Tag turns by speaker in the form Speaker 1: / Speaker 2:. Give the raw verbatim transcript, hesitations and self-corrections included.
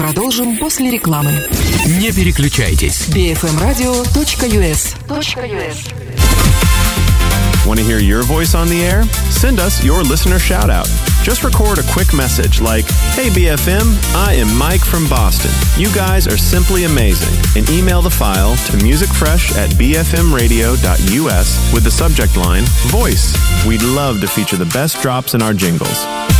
Speaker 1: Продолжим после рекламы.
Speaker 2: Не переключайтесь.
Speaker 1: би эф эм радио точка ю эс.
Speaker 3: Want to hear your voice on the air? Send us your listener shout-out. Just record a quick message like, "Hey B F M, I am Mike from Boston. You guys are simply amazing." And email the file to musicfresh at b f m radio dot u s with the subject line, Voice. We'd love to feature the best drops in our jingles.